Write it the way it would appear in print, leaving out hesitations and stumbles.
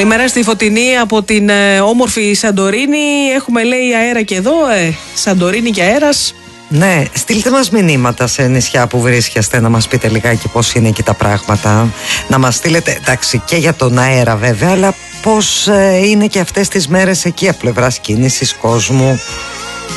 Καλημέρα στη Φωτεινή από την όμορφη Σαντορίνη. Έχουμε λέει αέρα και εδώ, Σαντορίνη και αέρας. Ναι, στείλτε μας μηνύματα σε νησιά που βρίσκεστε να μας πείτε λιγάκι πώς είναι εκεί τα πράγματα. Να μας στείλετε, εντάξει, και για τον αέρα βέβαια, αλλά πώς είναι και αυτές τις μέρες εκεί από πλευράς κίνησης κόσμου.